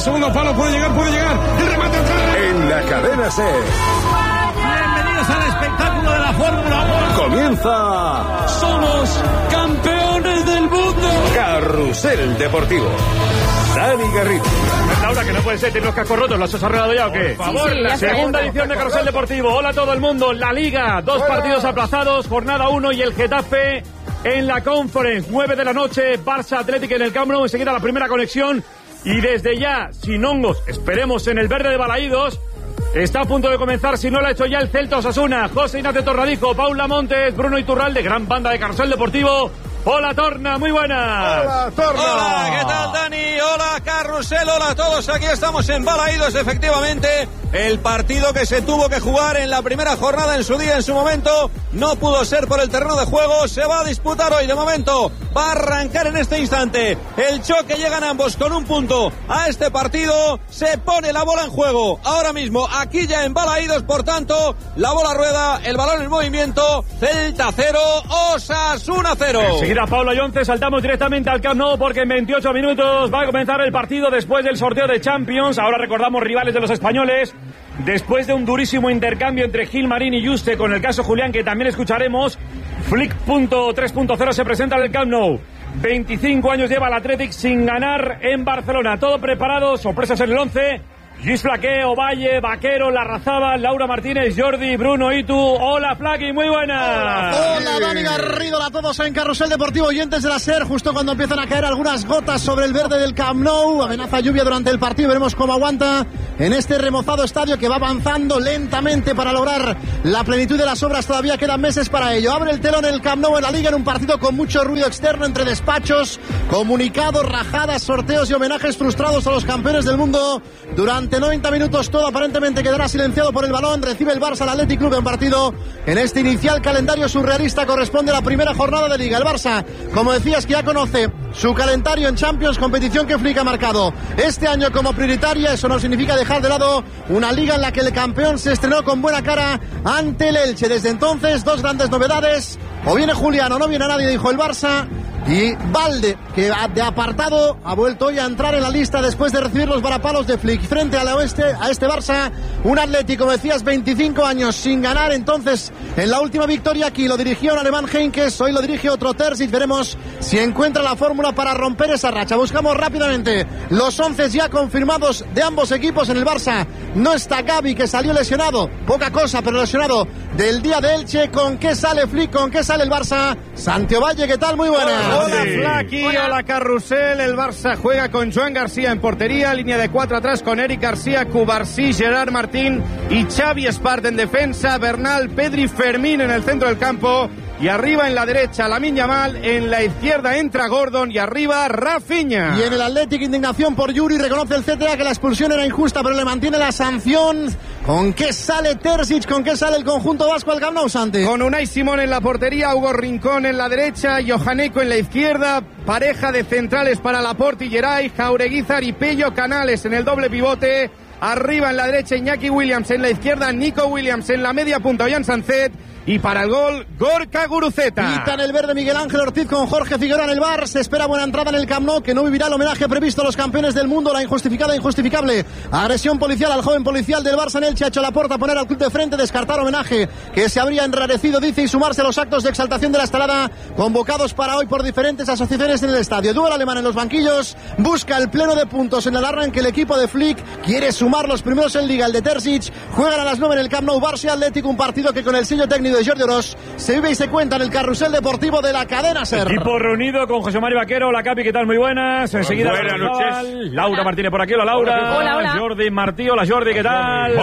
segundo palo, puede llegar, el remate atrás. En la cadena SER. Bienvenidos al espectáculo de la Fórmula 1. Comienza. Somos campeones del mundo. Carrusel Deportivo. Dani Garrido. Laura, que no puede ser, ¿tienes los cascos rotos? ¿Los has arreglado ya o qué? Por favor, sí, segunda edición de Carrusel Deportivo. Hola a todo el mundo. La Liga, 2 partidos aplazados, jornada 1 y el Getafe en la Conference. 9 de la noche, Barça Atlético en el Camp Nou. Enseguida la primera conexión. Y desde ya, sin hongos, esperemos en el verde de Balaídos. Está a punto de comenzar, si no lo ha hecho ya, el Celta Osasuna. José Ignacio Torradijo, Paula Montes, Bruno Iturralde, gran banda de Carrusel Deportivo. Hola Torna, muy buenas. Hola Torna. Hola, ¿qué tal Dani? Hola Carrusel, hola a todos. Aquí estamos en Balaídos, efectivamente. El partido que se tuvo que jugar en la primera jornada en su día, en su momento, no pudo ser por el terreno de juego. Se va a disputar hoy, de momento. Va a arrancar en este instante el choque. Llegan ambos con un punto a este partido. Se pone la bola en juego ahora mismo, aquí ya en Balaídos. Por tanto, la bola rueda, el balón en movimiento. Celta 0, Osasuna 0. Enseguida Pablo Llonce, saltamos directamente al Camp Nou porque en 28 minutos va a comenzar el partido después del sorteo de Champions. Ahora recordamos rivales de los españoles. Después de un durísimo intercambio entre Gilmarín y Juste con el caso Julián, que también escucharemos, Flick.3.0 se presenta en el Camp Nou. 25 años lleva el Athletic sin ganar en Barcelona. Todo preparado, sorpresas en el 11. Luis Flaqué, Ovalle, Vaquero, Larrazábal, Laura Martínez, Jordi, Bruno, Itu. Hola Flaqui, muy buenas. Hola Dani Garrido, hola a todos en Carrusel Deportivo, oyentes de la SER. Justo cuando empiezan a caer algunas gotas sobre el verde del Camp Nou, amenaza lluvia durante el partido, veremos cómo aguanta en este remozado estadio que va avanzando lentamente para lograr la plenitud de las obras. Todavía quedan meses para ello. Abre el telón el Camp Nou en la Liga, en un partido con mucho ruido externo entre despachos, comunicados, rajadas, sorteos y homenajes frustrados a los campeones del mundo. Durante 90 minutos todo aparentemente quedará silenciado por el balón. Recibe el Barça al Athletic Club en partido. En este inicial calendario surrealista corresponde a la primera jornada de Liga. El Barça, como decías, que ya conoce su calendario en Champions, competición que Flick ha marcado este año como prioritaria. Eso no significa dejar de lado una Liga en la que el campeón se estrenó con buena cara ante el Elche. Desde entonces, 2 grandes novedades: o viene Julián o no viene nadie, dijo el Barça. Y Valde, que de apartado ha vuelto hoy a entrar en la lista después de recibir los varapalos de Flick. Frente a este Barça, un Atlético, como decías, 25 años sin ganar. Entonces, en la última victoria aquí lo dirigió un alemán, Heinkes, hoy lo dirige otro Terzic. Veremos si encuentra la fórmula para romper esa racha. Buscamos rápidamente los 11 ya confirmados de ambos equipos. En el Barça no está Gavi, que salió lesionado, poca cosa, pero lesionado del día de Elche. ¿Con qué sale Flick? ¿Con qué sale el Barça? Santiago Valle, ¿qué tal? Muy buenas. Hola Flaqui, hola Carrusel. El Barça juega con Joan García en portería, línea de 4 atrás con Eric García, Cubarsí, Gerard Martín y Xavi Espart en defensa, Bernal, Pedri, Fermín en el centro del campo. Y arriba en la derecha Lamine Yamal, en la izquierda entra Gordon y arriba Rafinha. Y en el Athletic, indignación por Yuri. Reconoce el CTA que la expulsión era injusta, pero le mantiene la sanción. ¿Con qué sale Terzic? ¿Con qué sale el conjunto vasco al Camp Nou, Santi? Con Unai Simón en la portería, Hugo Rincón en la derecha, Johaneco en la izquierda, pareja de centrales para Laporte y Geray, Jaureguizar y Pello Canales en el doble pivote. Arriba en la derecha Iñaki Williams, en la izquierda Nico Williams, en la media punta Ollán Sancet. Y para el gol, Gorka Guruceta. Pita en el verde Miguel Ángel Ortiz con Jorge Figueroa en el bar. Se espera buena entrada en el Camp Nou, que no vivirá el homenaje previsto a los campeones del mundo. La injustificada e injustificable agresión policial al joven policial del Barça en Elche ha hecho Laporta poner al club de frente, descartar homenaje que se habría enrarecido, dice, y sumarse a los actos de exaltación de la estalada convocados para hoy por diferentes asociaciones en el estadio. Duelo alemán en los banquillos, busca el pleno de puntos en el arranque. El equipo de Flick quiere sumar los primeros en Liga. El de Terzic, juegan a las 9 en el Camp Nou, Barça y Atlético, un partido que con el sello técnico de Jordi Oroz se vive y se cuenta en el Carrusel Deportivo de la cadena SER. Equipo reunido con José María Vaquero. La Capi, ¿qué tal? Muy buenas. Enseguida buenas noches. Laura Martínez por aquí. Hola Laura. Hola. Jordi Martí. Hola Jordi, ¿qué tal?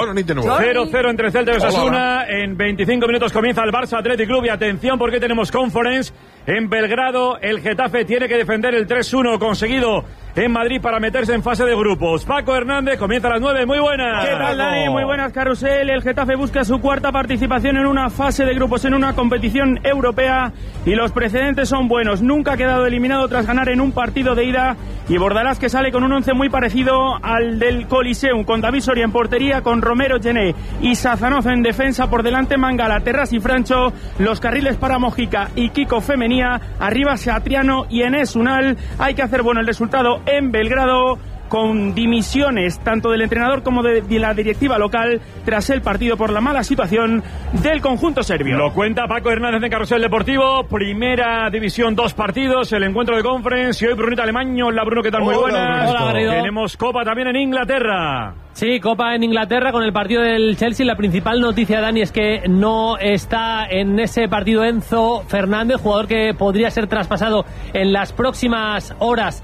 0-0 entre Celta y Osasuna. En 25 minutos comienza el Barça Athletic Club. Y atención, porque tenemos Conference en Belgrado. El Getafe tiene que defender el 3-1 conseguido en Madrid para meterse en fase de grupos. Paco Hernández, comienza a las 9. Muy buenas. ¿Qué tal, Dani? Muy buenas, Carrusel. El Getafe busca su cuarta participación en una fase de grupos en una competición europea y los precedentes son buenos. Nunca ha quedado eliminado tras ganar en un partido de ida, y Bordalás, que sale con un once muy parecido al del Coliseum, con David Soria en portería, con Romero, Gené y Sazanov en defensa, por delante Mangala, Terras y Francho, los carriles para Mojica y Kiko Femenía, arriba Satriano y Enes Unal. Hay que hacer bueno el resultado en Belgrado. con dimisiones tanto del entrenador como de la directiva local tras el partido por la mala situación del conjunto serbio. Lo cuenta Paco Hernández en Carrusel Deportivo. Primera división, 2 partidos, el encuentro de Conference y hoy Brunito Alemaño. Hola Bruno, ¿qué tal? Muy buenas. Hola, Garrido. Tenemos Copa también en Inglaterra. Sí, Copa en Inglaterra con el partido del Chelsea. La principal noticia, Dani, es que no está en ese partido Enzo Fernández, jugador que podría ser traspasado en las próximas horas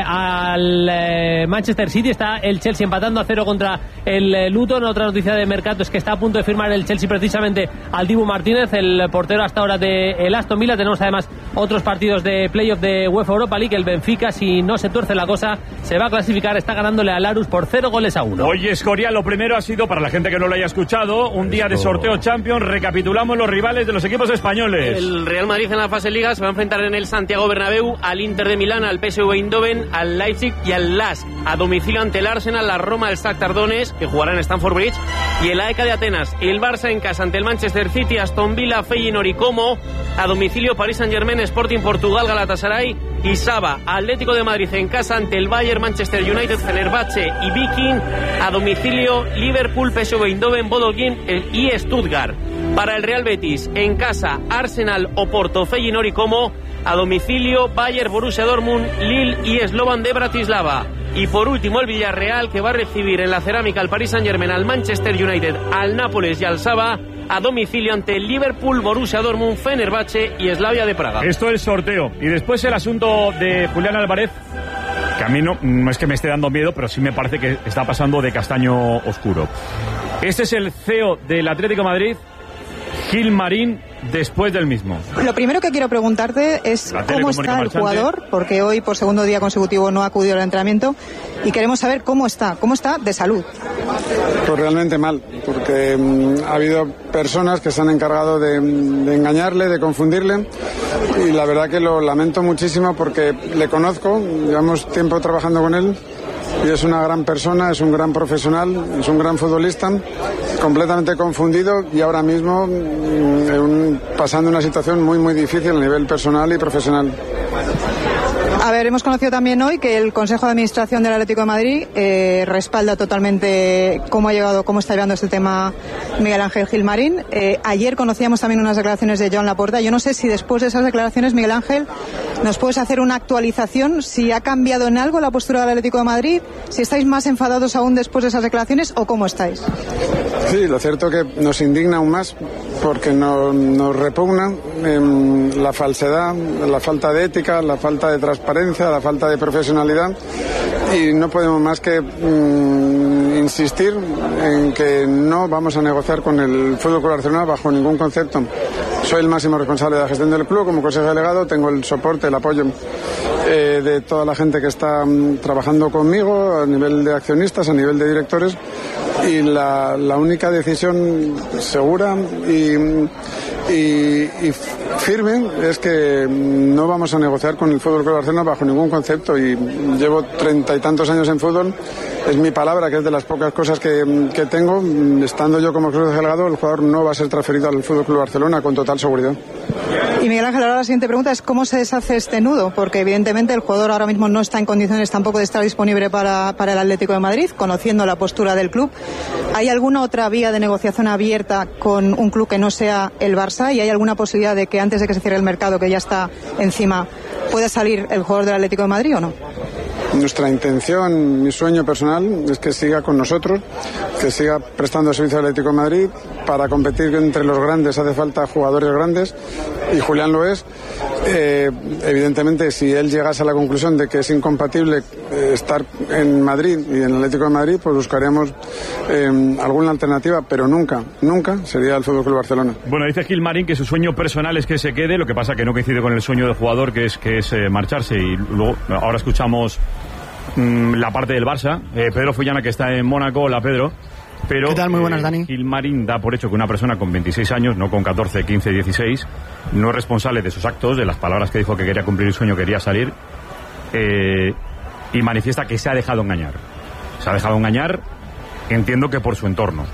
al Manchester City. Está el Chelsea empatando a 0 contra el Luton. Otra noticia de mercado es que está a punto de firmar el Chelsea precisamente al Dibu Martínez, el portero hasta ahora del Aston Villa. Tenemos además otros partidos de playoff de UEFA Europa League. El Benfica, si no se tuerce la cosa, se va a clasificar. Está ganándole al Aarhus por 0-1. Oye, Escorial, lo primero ha sido, para la gente que no lo haya escuchado, un día de sorteo Champions. Recapitulamos los rivales de los equipos españoles. El Real Madrid en la fase Liga se va a enfrentar en el Santiago Bernabéu al Inter de Milán, al PSV Eindhoven, al Leipzig y al LASK. A domicilio ante el Arsenal, la Roma, el Shakhtar Donetsk, que jugará en Stamford Bridge, y el AEK de Atenas. El Barça en casa ante el Manchester City, Aston Villa, Feyenoord y Como. A domicilio Paris Saint-Germain, Sporting Portugal, Galatasaray y Saba. Atlético de Madrid en casa ante el Bayern, Manchester United, Fenerbahce y Viking. A domicilio Liverpool, PSV Eindhoven, Bodo Glimt y Stuttgart. Para el Real Betis en casa, Arsenal, Oporto, Feyenoord y Como. A domicilio Bayern, Borussia Dortmund, Lille y Slovan de Bratislava. Y por último el Villarreal, que va a recibir en la Cerámica al Paris Saint-Germain, al Manchester United, al Nápoles y al Saba. A domicilio ante el Liverpool, Borussia Dortmund, Fenerbahce y Slavia de Praga. Esto es el sorteo. Y después el asunto de Julián Álvarez, que a mí no es que me esté dando miedo, pero sí me parece que está pasando de castaño oscuro. Este es el CEO del Atlético de Madrid, Gil Marín, después del mismo. Lo primero que quiero preguntarte es cómo está el jugador, porque hoy por segundo día consecutivo no ha acudido al entrenamiento y queremos saber cómo está de salud. Pues realmente mal, porque ha habido personas que se han encargado de engañarle, de confundirle, y la verdad que lo lamento muchísimo porque le conozco, llevamos tiempo trabajando con él y es una gran persona, es un gran profesional, es un gran futbolista, completamente confundido y ahora mismo pasando una situación muy muy difícil a nivel personal y profesional. A ver, hemos conocido también hoy que el Consejo de Administración del Atlético de Madrid respalda totalmente cómo está llevando este tema Miguel Ángel Gil Marín. Ayer conocíamos también unas declaraciones de Joan Laporta. Yo no sé si después de esas declaraciones, Miguel Ángel, nos puedes hacer una actualización, si ha cambiado en algo la postura del Atlético de Madrid, si estáis más enfadados aún después de esas declaraciones o cómo estáis. Sí, lo cierto que nos indigna aún más porque nos repugna la falsedad, la falta de ética, la falta de transparencia, la falta de profesionalidad y no podemos más que insistir en que no vamos a negociar con el Fútbol Club Barcelona bajo ningún concepto. Soy el máximo responsable de la gestión del club como consejero delegado, tengo el soporte, el apoyo de toda la gente que está trabajando conmigo a nivel de accionistas, a nivel de directores y la única decisión segura y firme es que no vamos a negociar con el Fútbol Club Barcelona bajo ningún concepto y llevo 30 y tantos años en fútbol, es mi palabra que es de las pocas cosas que tengo, estando yo como consejero delegado el jugador no va a ser transferido al Fútbol Club Barcelona con total seguridad. Y Miguel Ángel, ahora la siguiente pregunta es ¿cómo se deshace este nudo? Porque evidentemente el jugador ahora mismo no está en condiciones tampoco de estar disponible para el Atlético de Madrid, conociendo la postura del club. ¿Hay alguna otra vía de negociación abierta con un club que no sea el Barça? ¿Y hay alguna posibilidad de que antes de que se cierre el mercado, que ya está encima, pueda salir el jugador del Atlético de Madrid o no? Nuestra intención, mi sueño personal es que siga con nosotros, que siga prestando servicio al Atlético de Madrid. Para competir entre los grandes hace falta jugadores grandes y Julián lo es. Evidentemente, si él llegase a la conclusión de que es incompatible estar en Madrid y en el Atlético de Madrid, pues buscaremos alguna alternativa, pero nunca sería el Fútbol Club Barcelona. Bueno, dice Gil Marín que su sueño personal es que se quede, lo que pasa que no coincide con el sueño del jugador, que es marcharse. Y luego, ahora escuchamos la parte del Barça. Pedro Fullana, que está en Mónaco. Hola, Pedro. Pero, ¿qué tal? Muy buenas, Dani. Gil Marín da por hecho que una persona con 26 años, no con 14, 15, 16, no es responsable de sus actos, de las palabras que dijo que quería cumplir el sueño, quería salir, y manifiesta que se ha dejado engañar. Se ha dejado engañar, entiendo que por su entorno.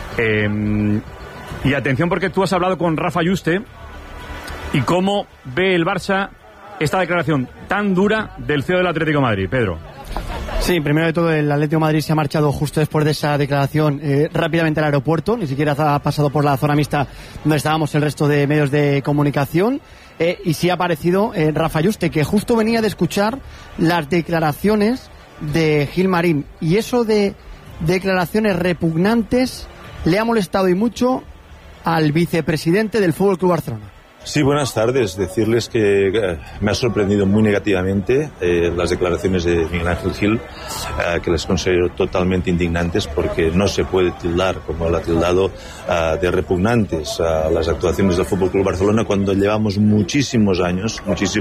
Y atención, porque tú has hablado con Rafa Yuste y cómo ve el Barça esta declaración tan dura del CEO del Atlético de Madrid, Pedro. Sí, primero de todo el Atlético de Madrid se ha marchado justo después de esa declaración rápidamente al aeropuerto, ni siquiera ha pasado por la zona mixta donde estábamos el resto de medios de comunicación, y sí ha aparecido Rafa Yuste, que justo venía de escuchar las declaraciones de Gilmarín, y eso de declaraciones repugnantes le ha molestado y mucho al vicepresidente del Fútbol Club Barcelona. Sí, buenas tardes. Decirles que me ha sorprendido muy negativamente las declaraciones de Miguel Ángel Gil, que les considero totalmente indignantes, porque no se puede tildar, como él ha tildado, de repugnantes a las actuaciones del Fútbol Club Barcelona, cuando llevamos muchísimos años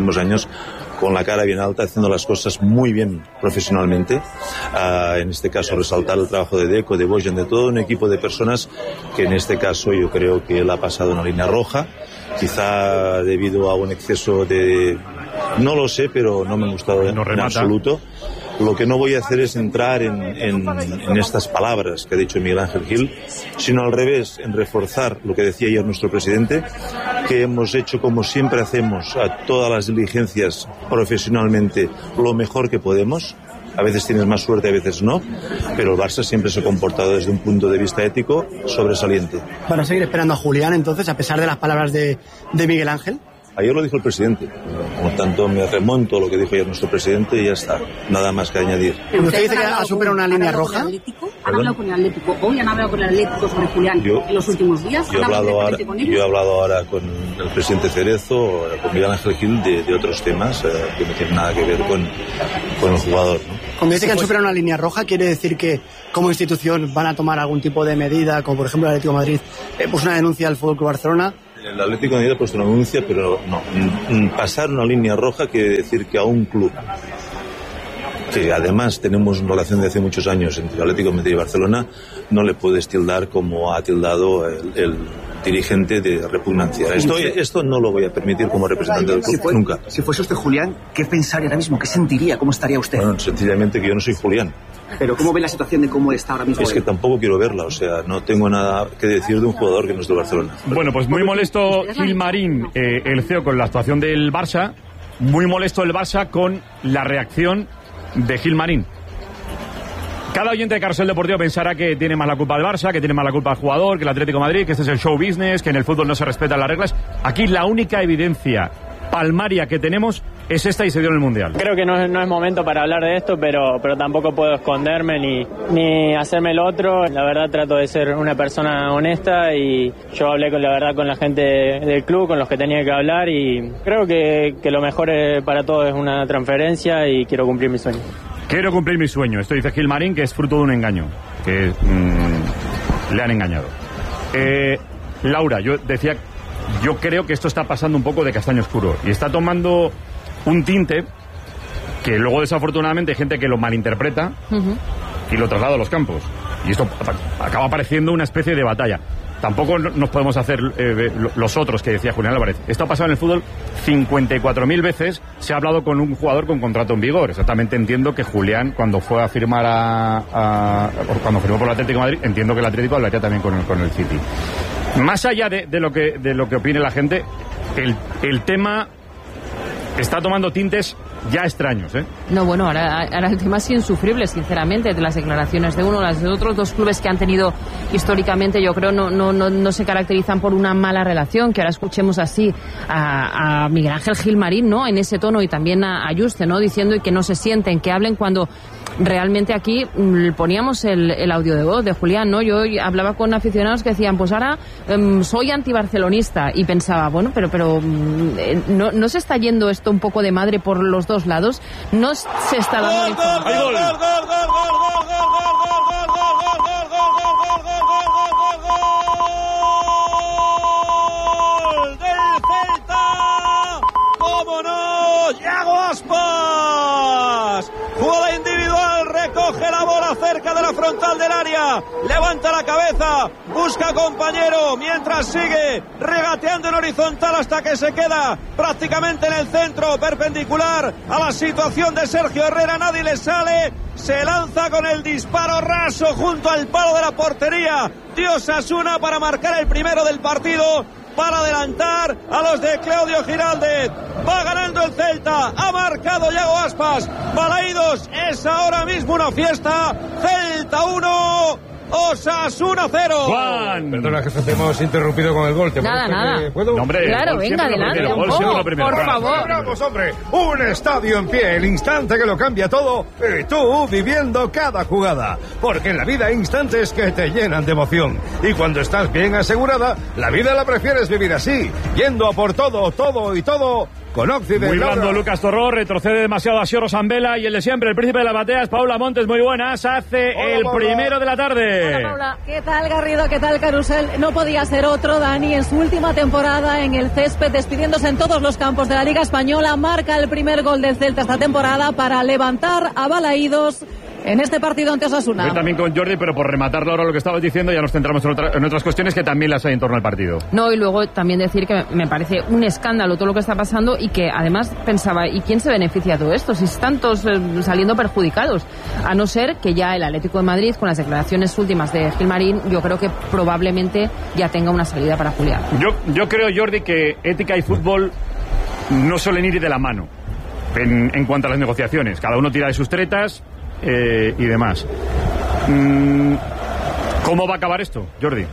con la cara bien alta, haciendo las cosas muy bien profesionalmente. En este caso, resaltar el trabajo de Deco, de Bojan, de todo un equipo de personas que en este caso yo creo que él ha pasado una línea roja, quizá debido a un exceso de... no lo sé, pero no me ha gustado en absoluto. Lo que no voy a hacer es entrar en estas palabras que ha dicho Miguel Ángel Gil, sino al revés, en reforzar lo que decía ayer nuestro presidente, que hemos hecho, como siempre hacemos, a todas las diligencias profesionalmente lo mejor que podemos. A veces tienes más suerte, a veces no, pero el Barça siempre se ha comportado desde un punto de vista ético sobresaliente. ¿Van a seguir esperando a Julián, entonces, a pesar de las palabras de Miguel Ángel? Ayer lo dijo el presidente, por tanto me remonto a lo que dijo ayer nuestro presidente y ya está, nada más que añadir. ¿Usted dice que ha superado una línea roja? ¿Han hablado con el Atlético? ¿Hoy han hablado con el Atlético sobre Julián en los últimos días? Yo he hablado ahora con el presidente Cerezo, con Miguel Ángel Gil, de otros temas que no tienen nada que ver con el jugador, ¿no? Cuando dice que han superado una línea roja, ¿quiere decir que como institución van a tomar algún tipo de medida, como por ejemplo el Atlético de Madrid puso una denuncia al Fútbol Club Barcelona? El Atlético de Madrid ha puesto una denuncia, pero no. Pasar una línea roja quiere decir que a un club, que además tenemos una relación de hace muchos años entre el Atlético de Madrid y Barcelona, no le puedes tildar como ha tildado el dirigente de repugnancia. Esto no lo voy a permitir como representante del club, nunca. Si fuese usted Julián, ¿qué pensaría ahora mismo? ¿Qué sentiría? ¿Cómo estaría usted? Bueno, sencillamente que yo no soy Julián. Pero ¿cómo ve la situación de cómo está ahora mismo? Es que tampoco quiero verla, o sea, no tengo nada que decir de un jugador que no es de Barcelona. Bueno, pues muy molesto Gilmarín, el CEO, con la actuación del Barça, muy molesto el Barça con la reacción de Gilmarín. Cada oyente de Carrusel Deportivo pensará que tiene más la culpa del Barça, que tiene más la culpa el jugador, que el Atlético de Madrid, que este es el show business, que en el fútbol no se respetan las reglas. Aquí la única evidencia palmaria que tenemos es esta y se dio en el Mundial. Creo que no es momento para hablar de esto, pero tampoco puedo esconderme ni hacerme el otro. La verdad trato de ser una persona honesta y yo hablé con la gente del club, con los que tenía que hablar, y creo que lo mejor para todos es una transferencia y quiero cumplir mi sueño. Quiero cumplir mi sueño. Esto dice Gilmarín, que es fruto de un engaño, que le han engañado. Laura, yo creo que esto está pasando un poco de castaño oscuro y está tomando un tinte que luego desafortunadamente hay gente que lo malinterpreta y lo traslada a los campos, y esto acaba pareciendo una especie de batalla. Tampoco nos podemos hacer los otros que decía Julián Álvarez. Esto ha pasado en el fútbol 54.000 veces. Se ha hablado con un jugador con contrato en vigor. Exactamente, entiendo que Julián, cuando fue a firmar cuando firmó por el Atlético de Madrid, entiendo que el Atlético hablaría también con el City. Más allá de lo que opine la gente, el tema está tomando tintes ya extraños, ¿eh? No, bueno, ahora el tema es insufrible, sinceramente, de las declaraciones de uno, las de otros dos clubes que han tenido históricamente, yo creo, no se caracterizan por una mala relación. Que ahora escuchemos así a Miguel Ángel Gilmarín, ¿no?, en ese tono, y también a Yuste, ¿no?, diciendo que no se sienten, que hablen, cuando realmente aquí poníamos el audio de voz de Julián, ¿no? Yo hablaba con aficionados que decían, pues ahora soy antibarcelonista, y pensaba, bueno, pero no se está yendo esto un poco de madre por los dos lados. No se está dando información. ¡Cómo no! ¡Yago Aspas! Jugada individual, recoge la bola cerca de la frontal del área, levanta la cabeza, busca compañero, mientras sigue regateando en horizontal hasta que se queda prácticamente en el centro, perpendicular a la situación de Sergio Herrera. Nadie le sale, se lanza con el disparo raso junto al palo de la portería de Osasuna para marcar el primero del partido. para adelantar a los de Claudio Giraldez. Va ganando el Celta, ha marcado Iago Aspas. Balaídos es ahora mismo una fiesta. Celta 1, Osasuna 0. Juan. Perdona que te hemos interrumpido con el gol. Nada. ¿Puedo? No, hombre, claro, venga, adelante un poco, por favor. Vamos, hombre, un estadio en pie, el instante que lo cambia todo, y tú viviendo cada jugada. Porque en la vida hay instantes que te llenan de emoción. Y cuando estás bien asegurada, la vida la prefieres vivir así, yendo a por todo con Occident. Muy blando Lucas Torró, retrocede demasiado a Xioro Sambela y el de siempre, el príncipe de las bateas, Paula Montes, muy buenas, hace el primero de la tarde. Hola, Paula. ¿Qué tal, Garrido? ¿Qué tal, Carrusel? No podía ser otro, Dani, en su última temporada en el césped, despidiéndose en todos los campos de la Liga Española, marca el primer gol del Celta esta temporada para levantar a Balaídos en este partido ante Osasuna. Yo también con Jordi, pero por rematarlo ahora lo que estabas diciendo, ya nos centramos en otras cuestiones que también las hay en torno al partido. No, y luego también decir que me parece un escándalo todo lo que está pasando y que además pensaba, ¿y quién se beneficia de todo esto? Si están todos saliendo perjudicados. A no ser que ya el Atlético de Madrid, con las declaraciones últimas de Gilmarín, yo creo que probablemente ya tenga una salida para Julián. Yo creo, Jordi, que ética y fútbol no suelen ir de la mano en cuanto a las negociaciones. Cada uno tira de sus tretas y demás. ¿Cómo va a acabar esto, Jordi?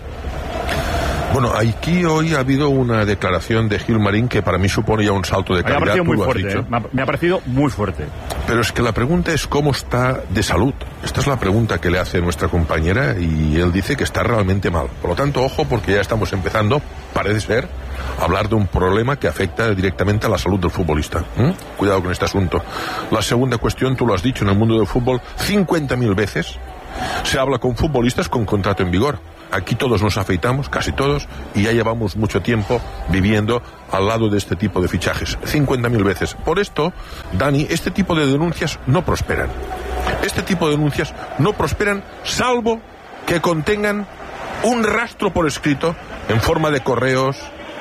Bueno, aquí hoy ha habido una declaración de Gilmarín que para mí supone ya un salto de calidad. Me ha parecido muy fuerte, me ha parecido muy fuerte. Pero es que la pregunta es cómo está de salud. Esta es la pregunta que le hace nuestra compañera y él dice que está realmente mal. Por lo tanto, ojo, porque ya estamos empezando, parece ser, a hablar de un problema que afecta directamente a la salud del futbolista. Cuidado con este asunto. La segunda cuestión, tú lo has dicho, en el mundo del fútbol, 50.000 veces se habla con futbolistas con contrato en vigor. Aquí todos nos afeitamos, casi todos, y ya llevamos mucho tiempo viviendo al lado de este tipo de fichajes. 50.000 veces. Por esto, Dani, este tipo de denuncias no prosperan. Este tipo de denuncias no prosperan salvo que contengan un rastro por escrito en forma de correos,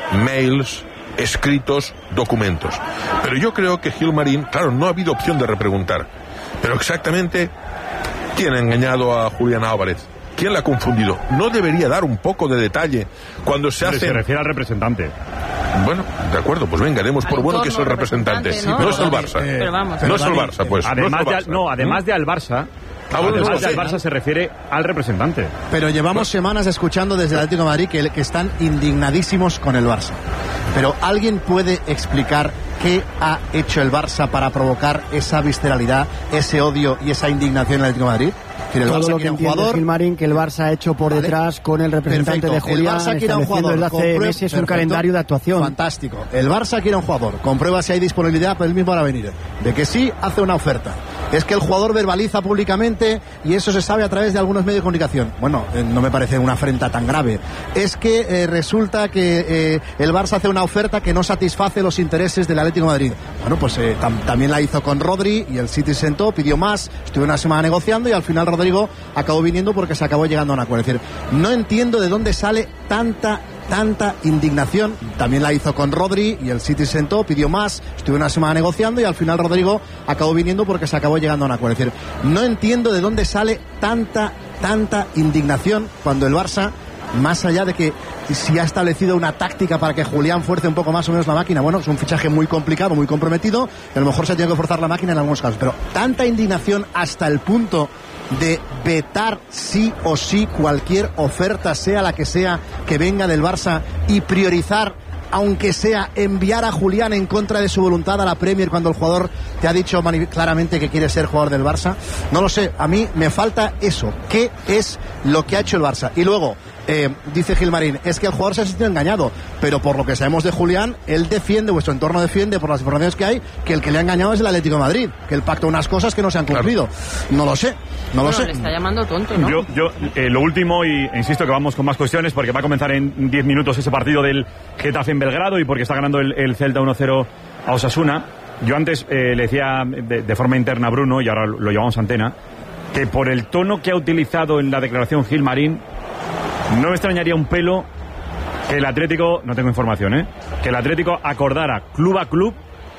mails, escritos, documentos. Pero yo creo que Gilmarín, claro, no ha habido opción de repreguntar. Pero exactamente, ¿quién ha engañado a Julián Álvarez? ¿Quién la ha confundido? ¿No debería dar un poco de detalle cuando se hace...? Se refiere al representante. Bueno, de acuerdo, pues venga, demos por bueno que es el representante. No es el Barça. Pero vamos. No es el Barça, pues. Además de al Barça... Además del Barça se refiere al representante. Pero llevamos semanas escuchando desde el Atlético de Madrid que están indignadísimos con el Barça. Pero ¿alguien puede explicar qué ha hecho el Barça para provocar esa visceralidad, ese odio y esa indignación en el Atlético de Madrid? Todo lo que entiende Gilmarín que el Barça ha hecho por detrás con el representante de Julián, estableciendo desde hace meses un calendario de actuación. Fantástico. El Barça quiere un jugador, comprueba si hay disponibilidad para él mismo para venir. De que sí, hace una oferta. Es que el jugador verbaliza públicamente y eso se sabe a través de algunos medios de comunicación. Bueno, no me parece una afrenta tan grave. Es que resulta que el Barça hace una oferta que no satisface los intereses del Atlético de Madrid. Bueno, pues también la hizo con Rodri y el City sentó, pidió más, estuvo una semana negociando y al final Rodrigo acabó viniendo porque se acabó llegando a un acuerdo. Es decir, no entiendo de dónde sale tanta indignación. También la hizo con Rodri y el City sentó, pidió más, estuvo una semana negociando y al final Rodrigo acabó viniendo porque se acabó llegando a un acuerdo. Es decir, no entiendo de dónde sale tanta indignación cuando el Barça, más allá de que si ha establecido una táctica para que Julián fuerce un poco más o menos la máquina, bueno, es un fichaje muy complicado, muy comprometido, y a lo mejor se tiene que forzar la máquina en algunos casos, pero tanta indignación hasta el punto de vetar sí o sí cualquier oferta, sea la que sea, que venga del Barça y priorizar, aunque sea enviar a Julián en contra de su voluntad a la Premier cuando el jugador te ha dicho claramente que quiere ser jugador del Barça. No lo sé, a mí me falta eso. ¿Qué es lo que ha hecho el Barça? Y luego dice Gilmarín, es que el jugador se ha sentido engañado, pero por lo que sabemos de Julián, él defiende, vuestro entorno defiende, por las informaciones que hay, que el que le ha engañado es el Atlético de Madrid, que él pactó unas cosas que no se han cumplido. No lo sé. Le está llamando tonto, ¿no? Yo lo último, y insisto que vamos con más cuestiones, porque va a comenzar en 10 minutos ese partido del Getafe en Belgrado y porque está ganando el Celta 1-0 a Osasuna. Yo antes le decía de forma interna a Bruno, y ahora lo llevamos a antena, que por el tono que ha utilizado en la declaración Gilmarín, no me extrañaría un pelo que el Atlético, no tengo información, que el Atlético acordara club a club,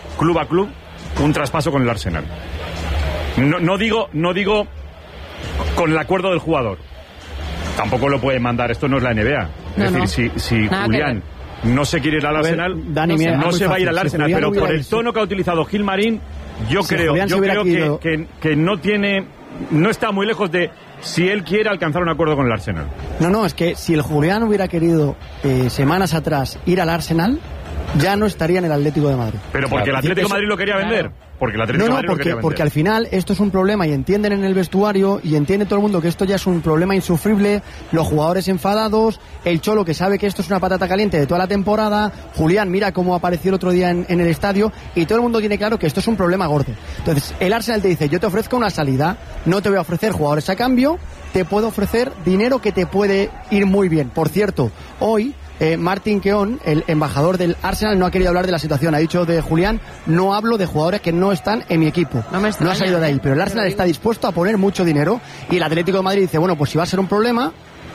un traspaso con el Arsenal. No digo con el acuerdo del jugador. Tampoco lo puede mandar, esto no es la NBA. Es decir, si Julián no se quiere ir al Arsenal, Dani, mira, no se va a ir al si Arsenal, Julián pero por el hubiera- tono que ha utilizado Gilmarín, yo Si creo Julián se hubiera que no está muy lejos de, si él quiere alcanzar un acuerdo con el Arsenal. No, es que si el Julián hubiera querido semanas atrás ir al Arsenal, ya no estaría en el Atlético de Madrid. Pero porque el Atlético de Madrid lo quería vender. Porque el Atlético de Madrid lo quería vender. Porque al final esto es un problema y entienden en el vestuario y entiende todo el mundo que esto ya es un problema insufrible, los jugadores enfadados, el Cholo que sabe que esto es una patata caliente de toda la temporada, Julián mira cómo apareció el otro día en el estadio y todo el mundo tiene claro que esto es un problema gordo. Entonces el Arsenal te dice, yo te ofrezco una salida, no te voy a ofrecer jugadores a cambio, te puedo ofrecer dinero que te puede ir muy bien. Por cierto, hoy Martin Keown, el embajador del Arsenal, no ha querido hablar de la situación. Ha dicho de Julián, no hablo de jugadores que no están en mi equipo. No ha salido de ahí, pero el Arsenal está dispuesto a poner mucho dinero y el Atlético de Madrid dice, bueno, pues si va a ser un problema,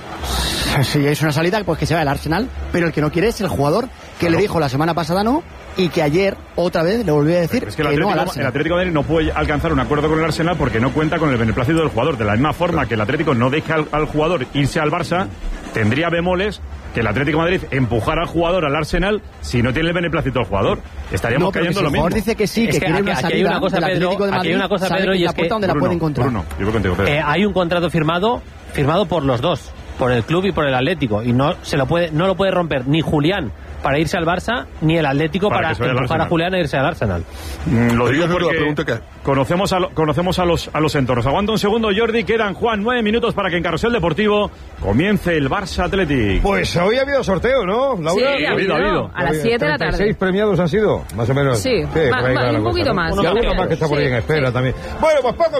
si es una salida, pues que se va el Arsenal, pero el que no quiere es el jugador que le dijo la semana pasada no y que ayer otra vez le volvió a decir es que el no al Atlético, Arsenal. el Atlético de Madrid no puede alcanzar un acuerdo con el Arsenal porque no cuenta con el beneplácito del jugador. De la misma forma que el Atlético no deja al jugador irse al Barça, tendría bemoles que el Atlético de Madrid empujara al jugador al Arsenal si no tiene el beneplácito del jugador. Estaríamos pero cayendo si lo el mismo. jugador dice que sí, que quiere una salida del Atlético de Madrid, aquí hay una cosa, sabe Pedro, que y la es que puerta donde la puede encontrar. Bruno, yo voy contigo, Pedro. Hay un contrato firmado por los dos, por el club y por el Atlético, y no lo puede romper ni Julián para irse al Barça, ni el Atlético para empujar a Julián a irse al Arsenal. Lo digo Yo creo que la porque pregunta que- conocemos a los entornos. Aguanta un segundo, Jordi. Quedan, Juan, 9 minutos para que en Carrusel Deportivo comience el Barça Athletic. Pues hoy ha habido sorteo, ¿no, Laura? Sí, ha habido. A las 7 de la tarde. 36 premiados han sido, más o menos. Sí, por ahí va la un poquito cosa, ¿no? más. Y alguno más que está por ahí en Sí, espera sí. también. Bueno, pues pocos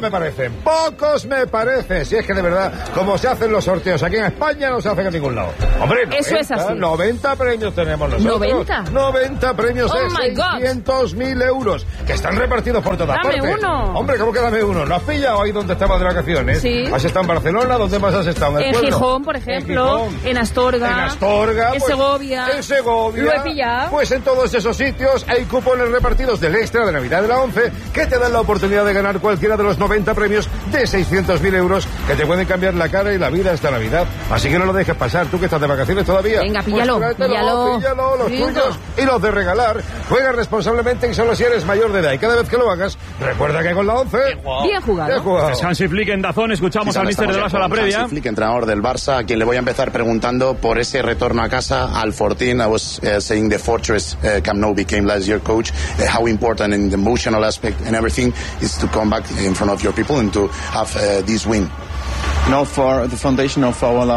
me parece. Si es que de verdad, como se hacen los sorteos aquí en España, no se hacen en ningún lado. Hombre, Eso es así. 90 premios tenemos nosotros. ¿90? 90 premios Oh, my de God. 600.000 euros, que están repartidos por todas Dame partes. uno. Hombre, ¿cómo que dame uno? ¿No has pillado ahí donde estabas de vacaciones? Sí. ¿Has estado en Barcelona? ¿Dónde más has estado? ¿En el En pueblo? Gijón, por ejemplo, En Gijón. en Astorga, En Astorga, en pues, Segovia. En Segovia. Lo he pillado. Pues en todos esos sitios hay cupones repartidos del extra de Navidad de la 11 que te dan la oportunidad de ganar cualquiera de los 90 premios de 600.000 euros que te pueden cambiar la cara y la vida esta Navidad. Así que no lo dejes pasar, tú que estás de vacaciones todavía. Venga, píllalo, Pues tráetelo, píllalo, los Lindo. tuyos y los de regalar. Juega responsablemente y solo si eres mayor de edad. Y cada vez que lo hagas, recuerda que con la 11... Bien jugado. Es Hansi Flick en Dazón. Escuchamos al míster de Lasso a la previa. Hansi Flick, entrenador del Barça, a quien le voy a empezar preguntando por ese retorno a casa al Fortín. I was saying the fortress Camp Nou became last year, coach. How important in the emotional aspect and everything is to come back in front of your people and to have this win. No, for the foundation of our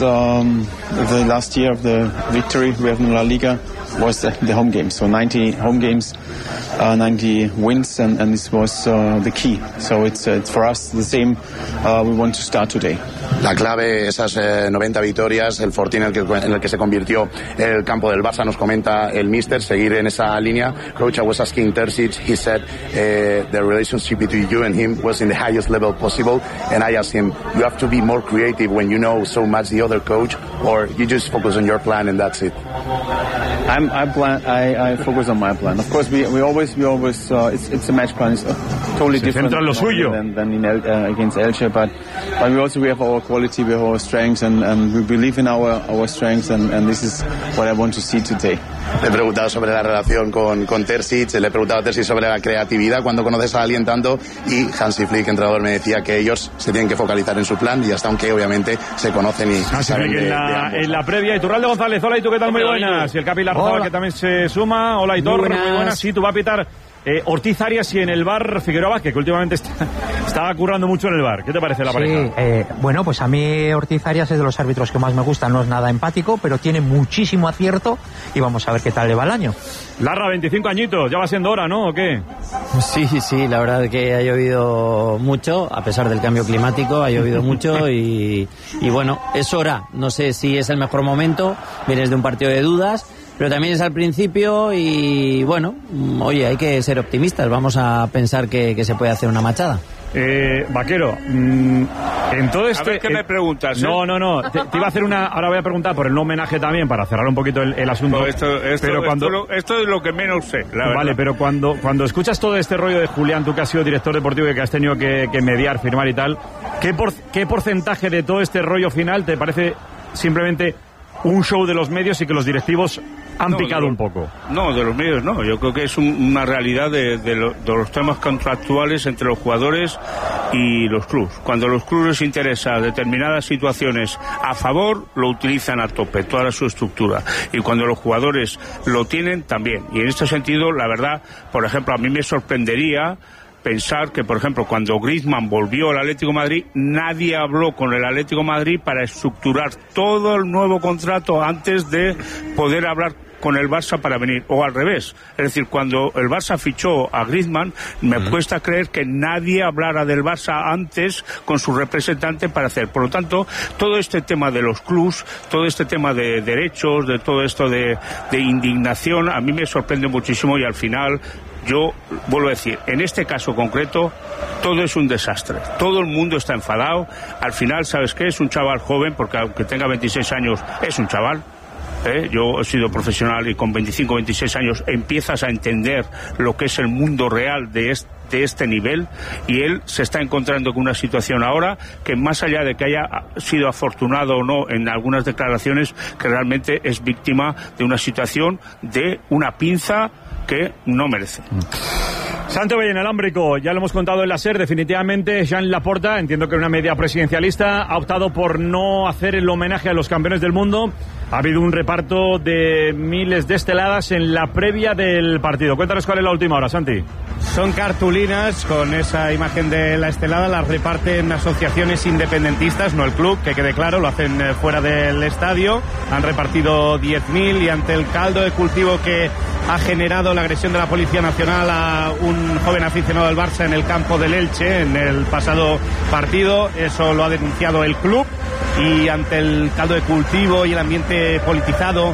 the last year of the victory we have in La Liga was the home games. So 90 home games, 90 wins, and this was the key. So it's for us the same. We want to start today. La clave, esas 90 victorias, el Fortín en el que se convirtió el campo del Barça, nos comenta el míster, seguir en esa línea. Coach, I was asking Terzic, he said the relationship between you and him was in the highest level possible, and I asked him, you have to be more creative when you know so much the other coach, or you just focus on your plan and that's it? I focus on my plan. Of course, we always it's a match plan. It's totally different centra en lo suyo. than in against Elche, but we have our quality, we have our strengths, and we believe in our strengths, and this is what I want to see today. Le he preguntado sobre la relación con Terzic, le he preguntado a Terzic sobre la creatividad cuando conoces a alguien tanto, y Hansi Flick, entrenador, me decía que ellos se tienen que focalizar en su plan y hasta aunque obviamente se conocen y Hansi saben Flick de en la previa. Iturralde González, hola, ¿y tú qué tal? Muy buenas. Y el Capi Larrazábal, que también se suma. Hola, Hitor, muy buenas. Sí, tú vas a pitar Ortiz Arias y en el bar Figueroa Vázquez, que últimamente estaba currando mucho en el bar. ¿Qué te parece la pareja? Bueno, pues a mí Ortiz Arias es de los árbitros que más me gustan. No es nada empático, pero tiene muchísimo acierto y vamos a ver qué tal le va el año. Larra, 25 añitos, ya va siendo hora, ¿no? ¿O qué? Sí, la verdad es que ha llovido mucho, a pesar del cambio climático, ha llovido mucho y bueno, es hora. No sé si es el mejor momento, vienes de un partido de dudas, pero también es al principio y bueno, oye, hay que ser optimistas, vamos a pensar que se puede hacer una machada. Vaquero, en todo este... A ver, ¿qué me preguntas? No, te iba a hacer una... Ahora voy a preguntar por el no homenaje también, para cerrar un poquito el asunto. Pues esto es lo que menos sé, la verdad. Vale, pero cuando escuchas todo este rollo de Julián, tú que has sido director deportivo y que has tenido que mediar, firmar y tal, ¿qué porcentaje de todo este rollo final te parece simplemente un show de los medios y que los directivos han picado un poco. No, de los medios no. Yo creo que es una realidad de los temas contractuales entre los jugadores y los clubes. Cuando a los clubes les interesa determinadas situaciones a favor, lo utilizan a tope, toda su estructura. Y cuando los jugadores lo tienen, también. Y en este sentido, la verdad, por ejemplo, a mí me sorprendería pensar que, por ejemplo, cuando Griezmann volvió al Atlético de Madrid, nadie habló con el Atlético de Madrid para estructurar todo el nuevo contrato antes de poder hablar con el Barça para venir, o al revés. Es decir, cuando el Barça fichó a Griezmann, me cuesta creer que nadie hablara del Barça antes con su representante para hacer. Por lo tanto, todo este tema de los clubs, todo este tema de derechos, de todo esto de indignación, a mí me sorprende muchísimo y al final, yo vuelvo a decir, en este caso concreto, todo es un desastre. Todo el mundo está enfadado. Al final, ¿sabes qué? Es un chaval joven, porque aunque tenga 26 años, es un chaval. Yo he sido profesional y con 25, 26 años empiezas a entender lo que es el mundo real de este nivel, y él se está encontrando con una situación ahora que, más allá de que haya sido afortunado o no en algunas declaraciones, que realmente es víctima de una situación de una pinza que no merece. Santo Valle inalámbrico, ya lo hemos contado en la SER, definitivamente Jean Laporta, entiendo que una media presidencialista, ha optado por no hacer el homenaje a los campeones del mundo. Ha habido un reparto de miles de esteladas en la previa del partido. Cuéntanos cuál es la última hora, Santi. Son cartulinas con esa imagen de la estelada, las reparten asociaciones independentistas, no el club, que quede claro, lo hacen fuera del estadio. Han repartido 10.000 y ante el caldo de cultivo que ha generado la agresión de la Policía Nacional a un joven aficionado del Barça en el campo del Elche en el pasado partido, eso lo ha denunciado el club, y ante el caldo de cultivo y el ambiente politizado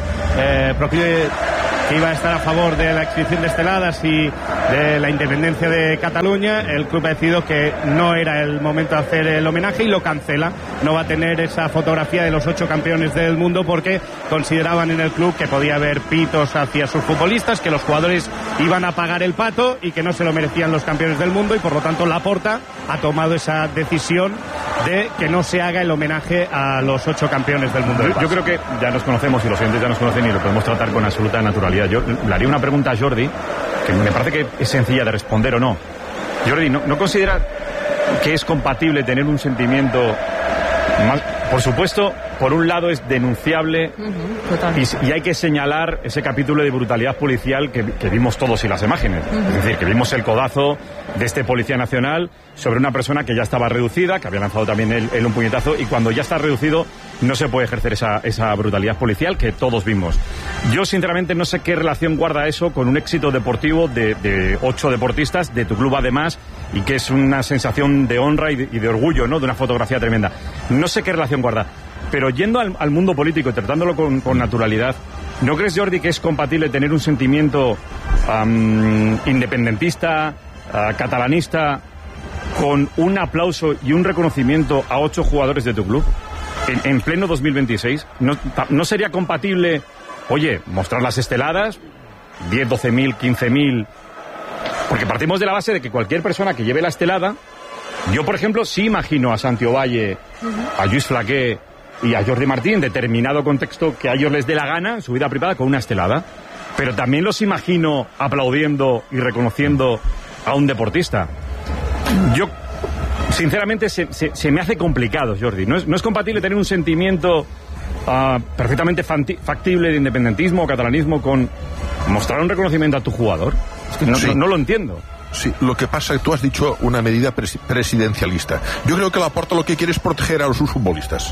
que iba a estar a favor de la exhibición de esteladas y de la independencia de Cataluña, el club ha decidido que no era el momento de hacer el homenaje y lo cancela. No va a tener esa fotografía de los 8 campeones del mundo porque consideraban en el club que podía haber pitos hacia sus futbolistas, que los jugadores iban a pagar el pato y que no se lo merecían los campeones del mundo, y por lo tanto Laporta ha tomado esa decisión de que no se haga el homenaje a los 8 campeones del mundo. Yo creo que ya nos conocemos y los oyentes ya nos conocen y lo podemos tratar con absoluta naturalidad. Yo le haría una pregunta a Jordi, que me parece que es sencilla de responder o no. Jordi, ¿no considera que es compatible tener un sentimiento más? Por supuesto, por un lado es denunciable y hay que señalar ese capítulo de brutalidad policial que vimos todos en las imágenes. Es decir, que vimos el codazo de este policía nacional sobre una persona que ya estaba reducida, que había lanzado también él un puñetazo, y cuando ya está reducido no se puede ejercer esa brutalidad policial que todos vimos. Yo sinceramente no sé qué relación guarda eso con un éxito deportivo de 8 deportistas, de tu club además, y que es una sensación de honra y de orgullo, ¿no? De una fotografía tremenda. No sé qué relación guarda. Pero yendo al mundo político y tratándolo con naturalidad, ¿no crees, Jordi, que es compatible tener un sentimiento independentista, catalanista, con un aplauso y un reconocimiento a 8 jugadores de tu club en pleno 2026? ¿No sería compatible, oye, mostrar las esteladas, 10, 12.000, 15.000? Porque partimos de la base de que cualquier persona que lleve la estelada, yo, por ejemplo, sí imagino a Santi Ovalle, a Lluís Flaqué y a Jordi Martí en determinado contexto que a ellos les dé la gana en su vida privada con una estelada, pero también los imagino aplaudiendo y reconociendo a un deportista. Yo, sinceramente, se me hace complicado, Jordi. ¿No es compatible tener un sentimiento perfectamente factible de independentismo o catalanismo con mostrar un reconocimiento a tu jugador? Es que no lo entiendo. Sí, lo que pasa es que tú has dicho una medida presidencialista. Yo creo que Laporta lo que quiere es proteger a sus futbolistas.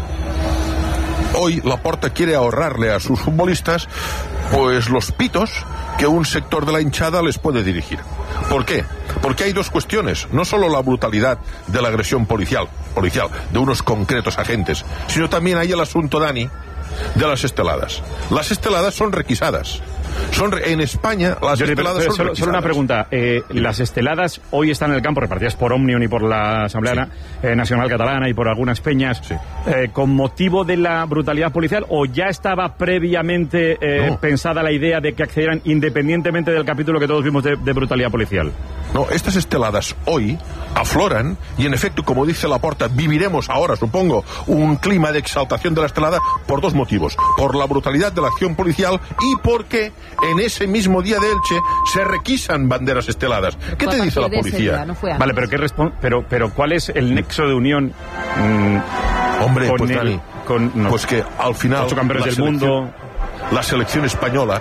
Hoy Laporta quiere ahorrarle a sus futbolistas pues los pitos que un sector de la hinchada les puede dirigir. ¿Por qué? Porque hay 2 cuestiones, no solo la brutalidad de la agresión policial de unos concretos agentes, sino también hay el asunto, Dani, de las esteladas. Las esteladas son requisadas. En España las esteladas son requisadas. Solo una pregunta. ¿Las esteladas hoy están en el campo repartidas por Òmnium y por la Asamblea Nacional Catalana y por algunas peñas con motivo de la brutalidad policial, o ya estaba previamente pensada la idea de que accedieran independientemente del capítulo que todos vimos de brutalidad policial? No, estas esteladas hoy afloran y en efecto, como dice Laporta, viviremos ahora, supongo, un clima de exaltación de la estelada por dos motivos. Por la brutalidad de la acción policial y porque en ese mismo día de Elche se requisan banderas esteladas. ¿Qué te dice la policía? Vale, pero ¿cuál es el nexo de unión hombre, con pues, el... Dani, con, pues que al final 8 campeones del mundo... La selección española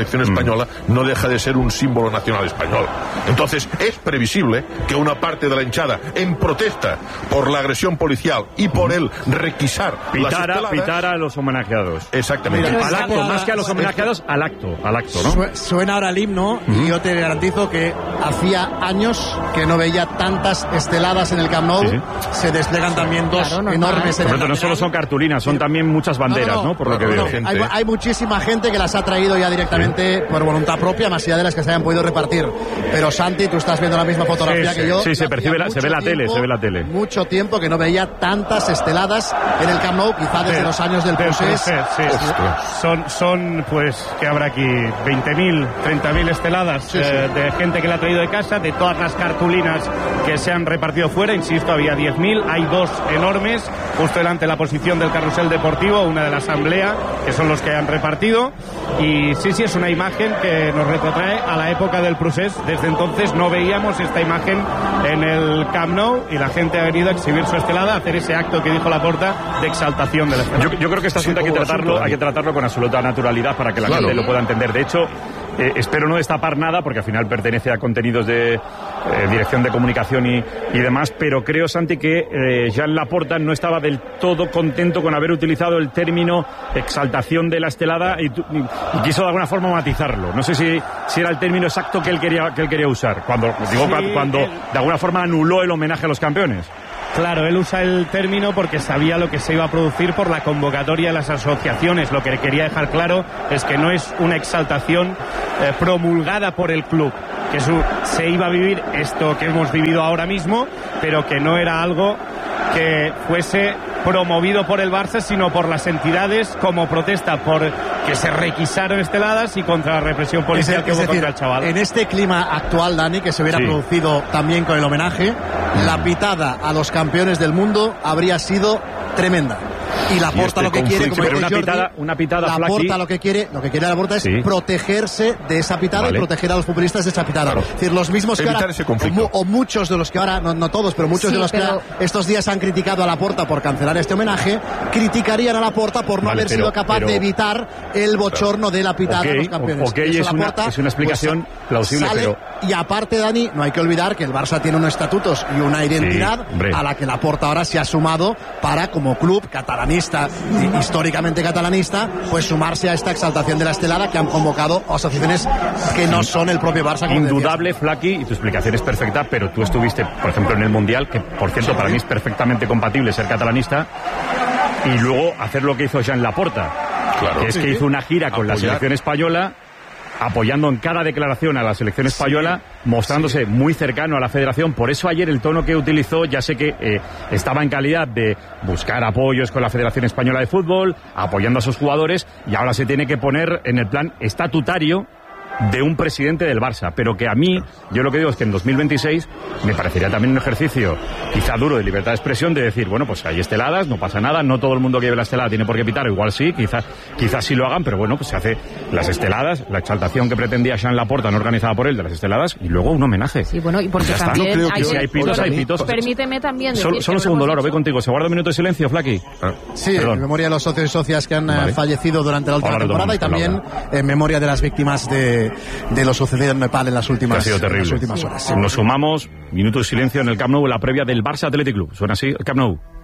no deja de ser un símbolo nacional español. Entonces es previsible que una parte de la hinchada, en protesta por la agresión policial y por el requisar pitara a los homenajeados. Exactamente. Al acto, más que a los homenajeados, al acto, ¿no? Suena ahora el himno y yo te garantizo que hacía años que no veía tantas esteladas en el Camp Nou. Sí. Se despliegan también dos enormes en el no solo son cartulinas, son también muchas banderas, ¿no? Por lo que veo. Hay muchísima gente que las ha traído ya directamente por voluntad propia, más allá de las que se hayan podido repartir. Pero Santi, tú estás viendo la misma fotografía que yo. Sí, se percibe, se ve la tele. Mucho tiempo que no veía tantas esteladas en el Camp Nou, quizá desde los años del procés. Son, pues, que habrá aquí 20.000, 30.000 esteladas de gente que la ha traído de casa, de todas las cartulinas que se han repartido fuera. Insisto, había 10.000, hay dos enormes, justo delante de la posición del carrusel deportivo, una de la asamblea, que son los que han repartido. Y sí, es una imagen que nos retrotrae a la época del procés. Desde entonces no veíamos esta imagen en el Camp Nou y la gente ha venido a exhibir su estelada, a hacer ese acto que dijo Laporta de exaltación de la estelada. Yo creo que este asunto hay que tratarlo con absoluta naturalidad para que la gente lo pueda entender. De hecho, espero no destapar nada porque al final pertenece a contenidos de dirección de comunicación y demás, pero creo, Santi, que Joan Laporta no estaba del todo contento con haber utilizado el término exaltación de la estelada y quiso de alguna forma matizarlo. No sé si era el término exacto que él quería usar cuando de alguna forma anuló el homenaje a los campeones. Claro, él usa el término porque sabía lo que se iba a producir por la convocatoria de las asociaciones. Lo que quería dejar claro es que no es una exaltación promulgada por el club, que se iba a vivir esto que hemos vivido ahora mismo, pero que no era algo que fuese promovido por el Barça, sino por las entidades como protesta por que se requisaron esteladas y contra la represión policial que hubo contra el chaval. En este clima actual, Dani, que se hubiera producido también con el homenaje, la pitada a los campeones del mundo habría sido tremenda. Y Laporta lo que quiere, como dice Jordi, una pitada Laporta lo que quiere Laporta es protegerse de esa pitada y proteger a los futbolistas de esa pitada. Es decir, los mismos que ahora, o muchos de los que ahora, no todos, pero muchos de los que estos días han criticado a Laporta por cancelar este homenaje, criticarían a Laporta por no haber sido capaz de evitar el bochorno de la pitada a los campeones. Es una explicación plausible, pero... Y aparte, Dani, no hay que olvidar que el Barça tiene unos estatutos y una identidad a la que Laporta ahora se ha sumado para, como club catalanista, históricamente catalanista, pues sumarse a esta exaltación de la estelada que han convocado asociaciones que no son el propio Barça. Indudable, Flaky, y tu explicación es perfecta, pero tú estuviste, por ejemplo, en el Mundial, que por cierto para mí es perfectamente compatible ser catalanista, y luego hacer lo que hizo Joan Laporta, que es que hizo una gira con la selección española, apoyando en cada declaración a la selección española, mostrándose muy cercano a la federación. Por eso ayer el tono que utilizó, ya sé que estaba en calidad de buscar apoyos con la Federación Española de Fútbol, apoyando a sus jugadores, y ahora se tiene que poner en el plan estatutario de un presidente del Barça, pero que a mí, yo lo que digo es que en 2026 me parecería también un ejercicio quizá duro de libertad de expresión, de decir, bueno, pues hay esteladas, no pasa nada, no todo el mundo que lleve la estelada tiene por qué pitar, igual sí, quizás sí lo hagan, pero bueno, pues se hace las esteladas, la exaltación que pretendía Joan Laporta, no organizada por él, de las esteladas, y luego un homenaje. Sí, bueno, y porque también no creo que hay pitos, hay pitos. Permíteme también decir solo un segundo, Laura, voy contigo. ¿Se guarda un minuto de silencio, Flaky? Sí, en memoria de los socios y socias que han fallecido durante la última temporada y también en memoria de las víctimas de lo sucedido en Nepal en las últimas horas. Nos sumamos, minuto de silencio en el Camp Nou, la previa del Barça Athletic Club. Suena así el Camp Nou.